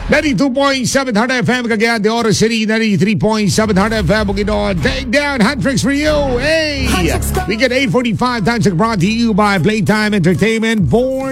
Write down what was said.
92.7 Hard FM Cagayan de Oro City, 93.7 Hard FM Bukidnon. Take down hat tricks for you. Hey! We get 8:45 time check brought to you by Playtime Entertainment. Born